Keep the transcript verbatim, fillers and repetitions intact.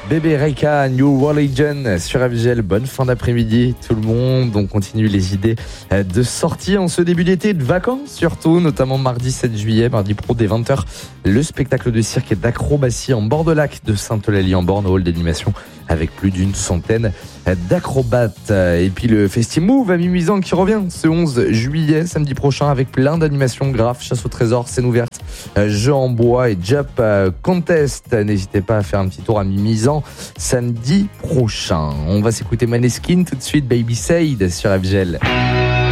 Bébé Reika, New Religion sur F G L. Bonne fin d'après-midi tout le monde. On continue les idées de sortie en ce début d'été, de vacances surtout, notamment mardi sept juillet, mardi pro dès vingt heures. Le spectacle de cirque et d'acrobatie en bord de lac de Sainte-Eulalie en Borne, au hall d'animation avec plus d'une centaine d'acrobates. Et puis le Festimove à Mimizan qui revient ce onze juillet, samedi prochain, avec plein d'animations graphes, chasse au trésor, scène ouverte, jeux en bois et Jump Contest. N'hésitez pas à faire un petit tour à Mimizan samedi prochain. On va s'écouter Maneskin tout de suite, Baby Said sur F G L.